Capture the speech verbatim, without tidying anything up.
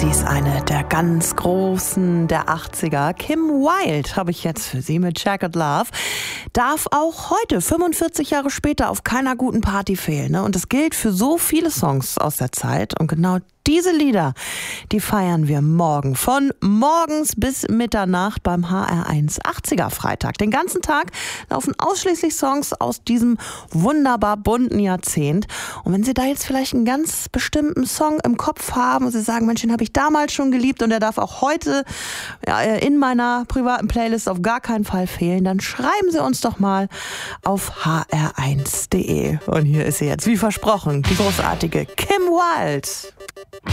Die ist eine der ganz Großen der achtziger. Kim Wilde habe ich jetzt für Sie mit Jagged Love. Darf auch heute, fünfundvierzig Jahre später, auf keiner guten Party fehlen. Ne? Und das gilt für so viele Songs aus der Zeit. Und genau diese Lieder, die feiern wir morgen. Von morgens bis Mitternacht beim H R eins achtziger Freitag. Den ganzen Tag laufen ausschließlich Songs aus diesem wunderbar bunten Jahrzehnt. Und wenn Sie da jetzt vielleicht einen ganz bestimmten Song im Kopf haben und Sie sagen, Mensch, den habe ich damals schon geliebt und der darf auch heute ja, in meiner privaten Playlist auf gar keinen Fall fehlen, dann schreiben Sie uns doch mal auf h r eins punkt d e. Und hier ist sie jetzt, wie versprochen, die großartige Kim Wilde.